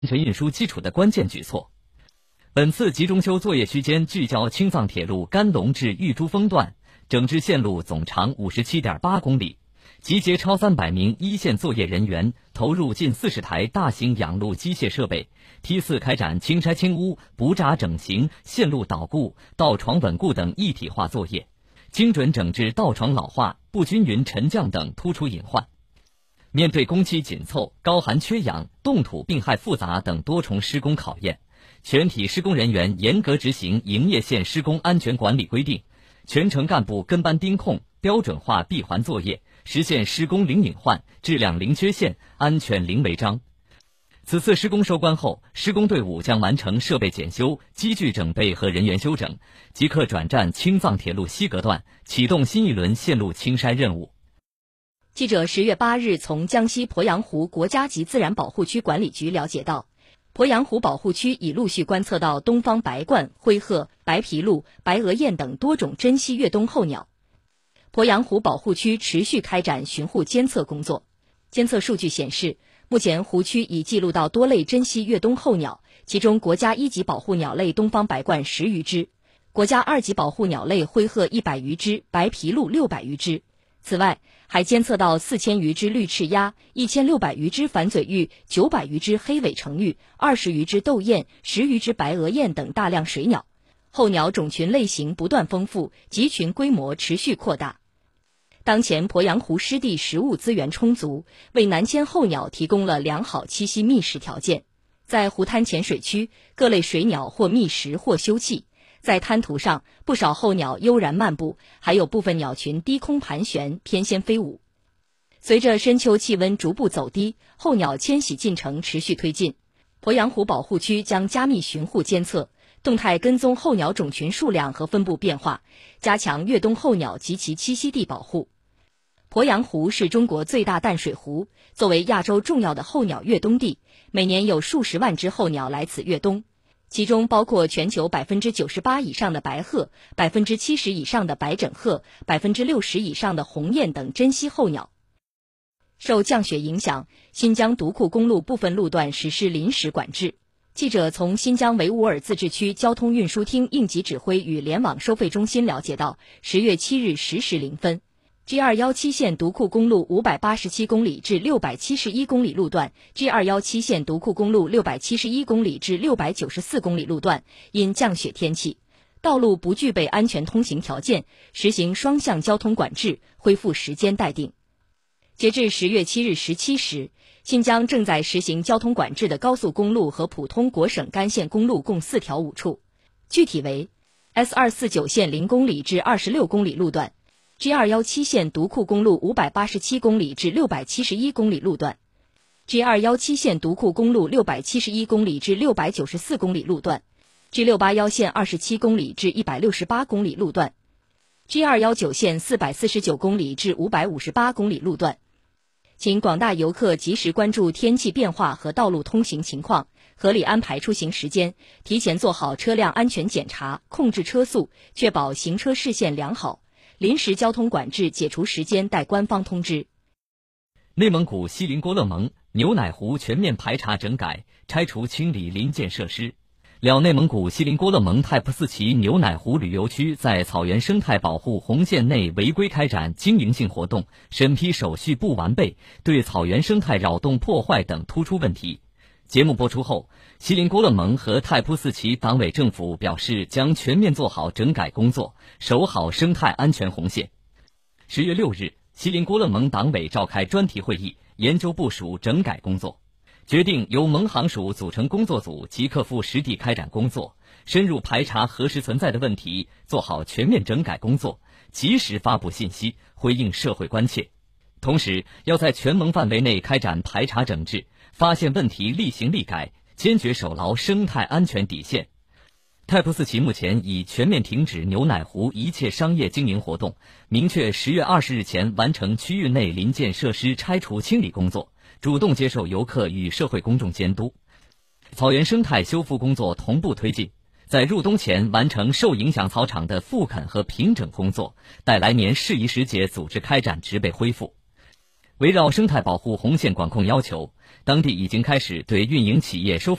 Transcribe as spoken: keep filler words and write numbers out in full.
安全运输基础的关键举措。本次集中修作业区间聚焦青藏铁路甘隆至玉珠峰段，整治线路总长 五十七点八公里，集结超三百名一线作业人员，投入近四十台大型养路机械设备，梯次开展清拆清污、补闸整形、线路导固、道床稳固等一体化作业，精准整治道床老化、不均匀沉降等突出隐患。面对工期紧凑、高寒缺氧、冻土病害复杂等多重施工考验，全体施工人员严格执行营业线施工安全管理规定，全程干部跟班盯控，标准化闭环作业，实现施工零隐患、质量零缺陷、安全零违章。此次施工收官后，施工队伍将完成设备检修、机具整备和人员休整，即刻转战青藏铁路西格段，启动新一轮线路清筛任务。 记者十月八日从江西鄱阳湖国家级自然保护区管理局了解到，鄱阳湖保护区已陆续观测到东方白鹳、灰鹤、白皮鹭、白额雁等多种珍稀越冬候鸟。鄱阳湖保护区持续开展巡护监测工作，监测数据显示，目前湖区已记录到多类珍稀越冬候鸟，其中国家一级保护鸟类东方白鹳十余只，国家二级保护鸟类灰鹤一百余只，白皮鹭六百余只。此外，还监测到四千余只绿翅鸭、一千六百余只反嘴鹬、九百余只黑尾成鹬、二十余只斗雁、十余只白额雁等大量水鸟。候鸟种群类型不断丰富，集群规模持续扩大。当前鄱阳湖湿地食物资源充足，为南迁候鸟提供了良好栖息觅食条件。在湖滩浅水区，各类水鸟或觅食或休憩。在滩涂上，不少候鸟悠然漫步，还有部分鸟群低空盘旋，翩跹飞舞。随着深秋气温逐步走低，候鸟迁徙进程持续推进。鄱阳湖保护区将加密巡护监测，动态跟踪候鸟种群数量和分布变化，加强越冬候鸟及其栖息地保护。鄱阳湖是中国最大淡水湖，作为亚洲重要的候鸟越冬地，每年有数十万只候鸟来此越冬。其中包括全球 百分之九十八 以上的白鹤、百分之七十 以上的白枕鹤、百分之六十 以上的鸿雁等珍稀候鸟。受降雪影响，新疆独库公路部分路段实施临时管制。记者从新疆维吾尔自治区交通运输厅应急指挥与联网收费中心了解到，十月七日十时零分。G 二一七 线独库公路五百八十七公里至六百七十一公里路段 ，G 二一七 线独库公路六百七十一公里至六百九十四公里路段，因降雪天气，道路不具备安全通行条件，实行双向交通管制，恢复时间待定。截至十月七日十七时，新疆正在实行交通管制的高速公路和普通国省干线公路共四条五处，具体为 S 二四九 线零公里至二十六公里路段。G 二一七 线独库公路五百八十七公里至六百七十一公里路段 ，G 二一七 线独库公路六百七十一公里至六百九十四公里路段 ，G 六八一线二十七公里至一百六十八公里路段 ，G 二一九 线四百四十九公里至五百五十八公里路段。请广大游客及时关注天气变化和道路通行情况，合理安排出行时间，提前做好车辆安全检查，控制车速，确保行车视线良好。临时交通管制解除时间待官方通知。 内蒙古锡林郭勒盟牛奶湖全面排查整改，拆除清理临建设施。了内蒙古锡林郭勒盟太仆寺旗牛奶湖旅游区在草原生态保护红线内违规开展经营性活动，审批手续不完备，对草原生态扰动破坏等突出问题。节目播出后，锡林郭勒盟和太仆寺旗党委政府表示将全面做好整改工作，守好生态安全红线。十月六日，锡林郭勒盟党委召开专题会议，研究部署整改工作，决定由盟行署组成工作组，即刻赴实地开展工作，深入排查核实存在的问题，做好全面整改工作，及时发布信息，回应社会关切。同时，要在全盟范围内开展排查整治，发现问题立行立改，坚决守牢生态安全底线。太仆寺旗目前已全面停止牛奶湖一切商业经营活动，明确十月二十日前完成区域内临建设施拆除清理工作，主动接受游客与社会公众监督。草原生态修复工作同步推进，在入冬前完成受影响草场的复垦和平整工作，待来年适宜时节组织开展植被恢复。 围绕生态保护红线管控要求，当地已经开始对运营企业收费